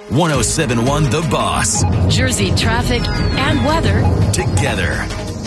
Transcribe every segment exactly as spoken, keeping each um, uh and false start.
one oh seven point one The Boss. Jersey traffic and weather together.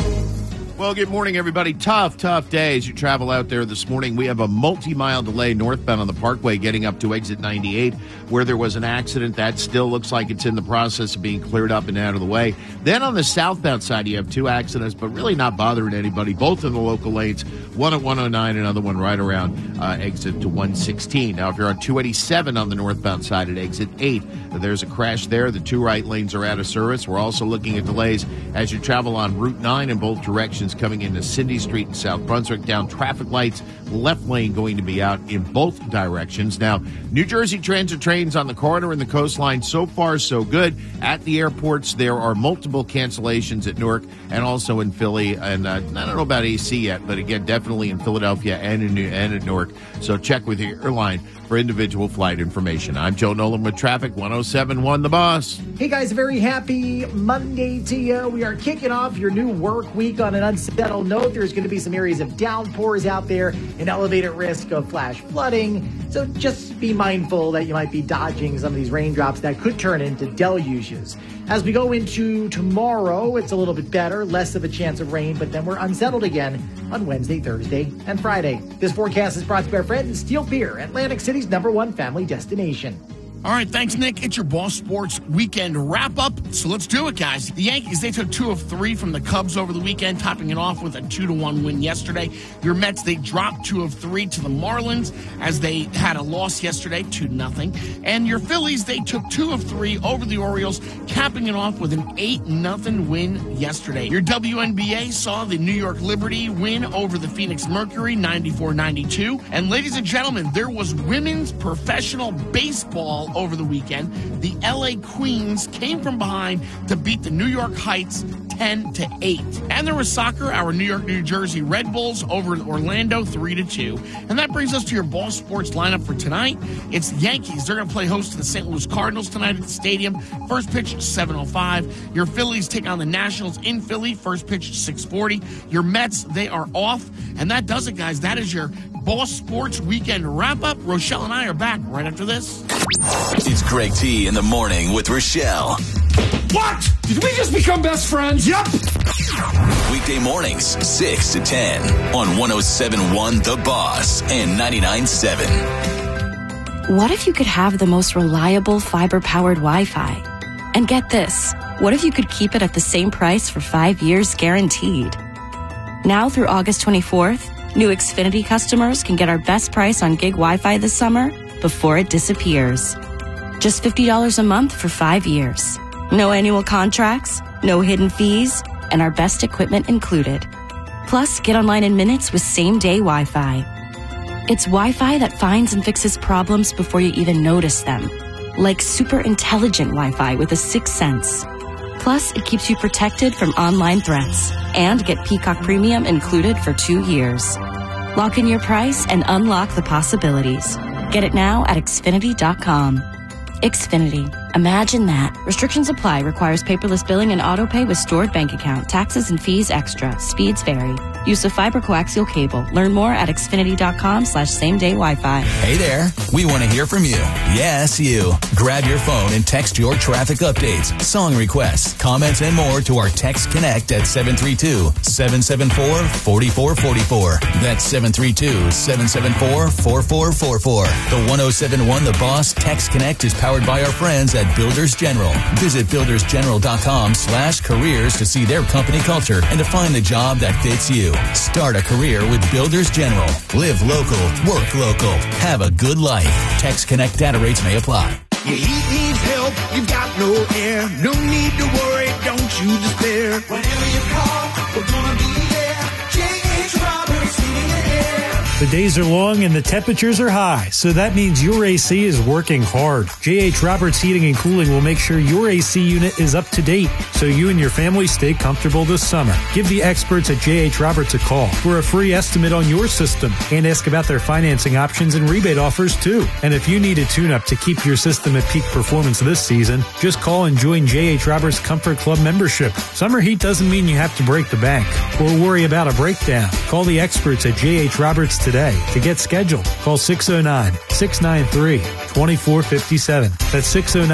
Well, good morning, everybody. Tough, tough day as you travel out there this morning. We have a multi-mile delay northbound on the Parkway getting up to exit ninety-eight, where there was an accident. That still looks like it's in the process of being cleared up and out of the way. Then on the southbound side, you have two accidents, but really not bothering anybody, both in the local lanes, one at one oh nine, another one right around uh, exit to one sixteen. Now, if you're on two eighty-seven on the northbound side at exit eight, there's a crash there. The two right lanes are out of service. We're also looking at delays as you travel on Route nine in both directions, coming into Cindy Street in South Brunswick. Down traffic lights, left lane going to be out in both directions. Now, New Jersey Transit trains on the corridor and the coastline, so far so good. At the airports, there are multiple cancellations at Newark and also in Philly. And uh, I don't know about A C yet, but again, definitely in Philadelphia and in New- and at Newark. So check with your airline for individual flight information. I'm Joe Nolan with traffic, one oh seven point one The Boss. Hey guys, a very happy Monday to you. We are kicking off your new work week on an unsettled note. There's going to be some areas of downpours out there, an elevated risk of flash flooding. So just be mindful that you might be dodging some of these raindrops that could turn into deluges. As we go into tomorrow, it's a little bit better, less of a chance of rain, but then we're unsettled again on Wednesday, Thursday, and Friday. This forecast is brought to you by our friends at Steel Beer, Atlantic City's number one family destination. All right, thanks, Nick. It's your Boss Sports weekend wrap-up, so let's do it, guys. The Yankees, they took two of three from the Cubs over the weekend, topping it off with a two to one win yesterday. Your Mets, they dropped two of three to the Marlins as they had a loss yesterday, two to nothing. And your Phillies, they took two of three over the Orioles, capping it off with an eight nothing win yesterday. Your W N B A saw the New York Liberty win over the Phoenix Mercury, ninety-four ninety-two. And ladies and gentlemen, there was women's professional baseball over the weekend. The L A Queens came from behind to beat the New York Heights ten to eight. And there was soccer, our New York, New Jersey Red Bulls over Orlando three to two. And that brings us to your Boss Sports lineup for tonight. It's the Yankees. They're going to play host to the Saint Louis Cardinals tonight at the stadium. First pitch, seven oh five. Your Phillies take on the Nationals in Philly. First pitch, six forty. Your Mets, they are off. And that does it, guys. That is your Boss Sports weekend wrap-up. Rochelle and I are back right after this. It's Greg T in the morning with Rochelle. What? Did we just become best friends? Yep. Weekday mornings, six to ten on one oh seven point one The Boss and ninety-nine point seven. What if you could have the most reliable fiber-powered Wi-Fi? And get this, what if you could keep it at the same price for five years guaranteed? Now through August twenty-fourth, new Xfinity customers can get our best price on gig Wi-Fi this summer before it disappears. Just fifty dollars a month for five years. No annual contracts, no hidden fees, and our best equipment included. Plus, get online in minutes with same-day Wi-Fi. It's Wi-Fi that finds and fixes problems before you even notice them. Like super intelligent Wi-Fi with a sixth sense. Plus, it keeps you protected from online threats. And get Peacock Premium included for two years. Lock in your price and unlock the possibilities. Get it now at Xfinity dot com. Xfinity. Imagine that. Restrictions apply. Requires paperless billing and auto pay with stored bank account. Taxes and fees extra. Speeds vary. Use of fiber coaxial cable. Learn more at Xfinity dot com slash same day Wi-Fi. Hey there. We want to hear from you. Yes, you. Grab your phone and text your traffic updates, song requests, comments, and more to our Text Connect at seven three two, seven seven four, four four four four. That's seven three two, seven seven four, four four four four. The one oh seven point one The Boss Text Connect is powered by our friends at Builders General. Visit builders general dot com slash careers to see their company culture and to find the job that fits you. Start a career with Builders General. Live local, work local. Have a good life. Text Connect data rates may apply. Your heat needs help, you've got no air. No need to worry, don't you despair. Whenever you call, we're gonna be there. J H Roberts Heating and Air. The days are long and the temperatures are high, so that means your A C is working hard. J H Roberts Heating and Cooling will make sure your A C unit is up to date, so you and your family stay comfortable this summer. Give the experts at J H Roberts a call for a free estimate on your system and ask about their financing options and rebate offers too. And if you need a tune-up to keep your system at peak performance this season, just call and join J H Roberts Comfort Club membership. Summer heat doesn't mean you have to break the bank or worry about a breakdown. Call the experts at J H Roberts today. To get scheduled, call six oh nine, six nine three, two four five seven. That's six oh nine